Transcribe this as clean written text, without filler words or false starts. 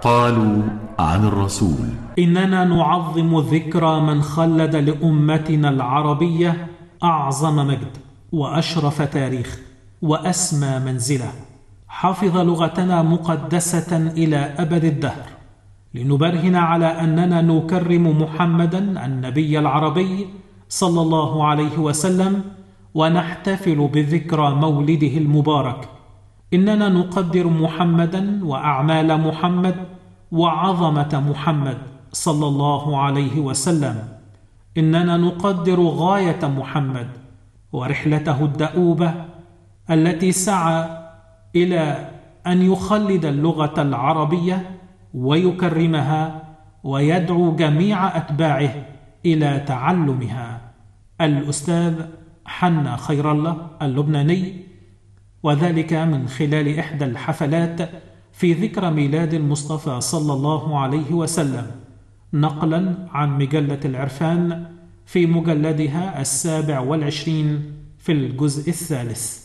قالوا عن الرسول: إننا نعظم ذكرى من خلد لأمتنا العربية أعظم مجد وأشرف تاريخ وأسمى منزلة، حفظ لغتنا مقدسة إلى أبد الدهر، لنبرهن على أننا نكرم محمدا النبي العربي صلى الله عليه وسلم، ونحتفل بذكرى مولده المبارك. إننا نقدر محمدا وأعمال محمد وعظمة محمد صلى الله عليه وسلم. إننا نقدر غاية محمد ورحلته الدؤوبة التي سعى إلى أن يخلد اللغة العربية ويكرمها ويدعو جميع أتباعه إلى تعلمها. الأستاذ حنا خير الله اللبناني، وذلك من خلال إحدى الحفلات في ذكرى ميلاد المصطفى صلى الله عليه وسلم، نقلا عن مجلة العرفان في مجلدها 27 في الجزء 3.